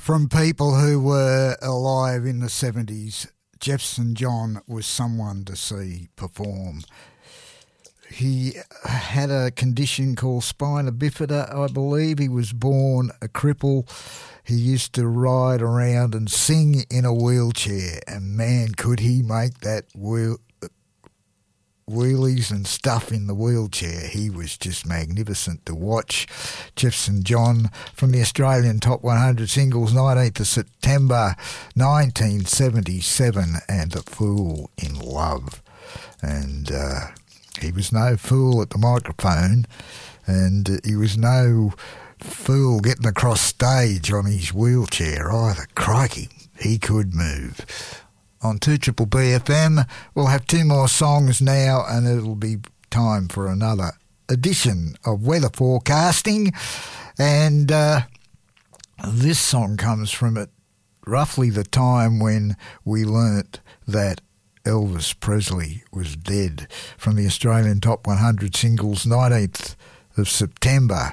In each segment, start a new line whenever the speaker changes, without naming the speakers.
From people who were alive in the 70s, Jefferson John was someone to see perform. He had a condition called spina bifida, I believe. He was born a cripple. He used to ride around and sing in a wheelchair, and man, could he make that wheelies and stuff in the wheelchair. He was just magnificent to watch. Jefferson John from the Australian Top 100 Singles, 19th of September 1977, and A Fool in Love. And he was no fool at the microphone, and he was no fool getting across stage on his wheelchair either. Crikey, he could move. On 2BBB FM, we'll have two more songs now, and it'll be time for another edition of weather forecasting. And this song comes from roughly the time when we learnt that Elvis Presley was dead, from the Australian Top 100 Singles, 19th of September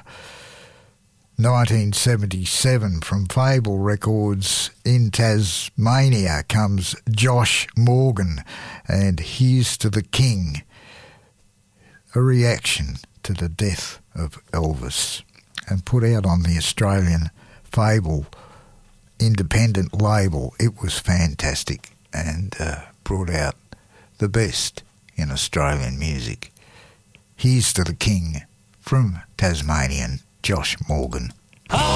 1977. From Fable Records in Tasmania comes Josh Morgan and Here's to the King, a reaction to the death of Elvis, and put out on the Australian Fable independent label. It was fantastic and brought out the best in Australian music. Here's to the King from Tasmanian Josh Morgan.